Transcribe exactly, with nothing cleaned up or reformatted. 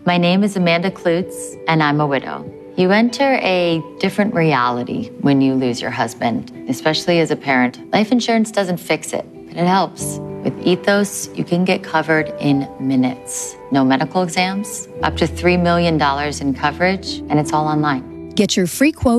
My name is Amanda Klutz, and I'm a widow. You enter a different reality when you lose your husband, especially as a parent. Life insurance doesn't fix it, but it helps. With Ethos, you can get covered in minutes. No medical exams, up to three million dollars in coverage, and it's all online. Get your free quote